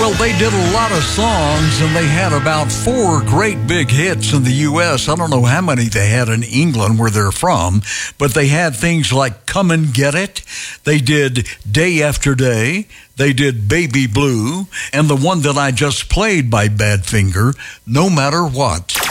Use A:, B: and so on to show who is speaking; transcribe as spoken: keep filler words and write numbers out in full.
A: Well, they did a lot of songs, and they had about four great big hits in the U S. I don't know how many they had in England, where they're from, but they had things like Come and Get It. They did Day After Day. They did Baby Blue. And the one that I just played by Badfinger, No Matter What.